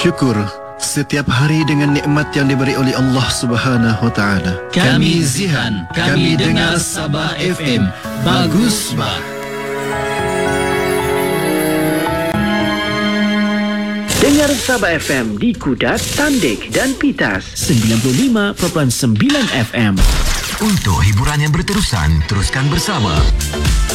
bersyukur setiap hari dengan nikmat yang diberi oleh Allah Subhanahu Wa Taala. Kami Zihan, kami dengar Sabah FM. Bagus bah. Dengar Sabah FM di Kudat, Tandik dan Pitas 95.9 FM. Untuk hiburan yang berterusan, teruskan bersama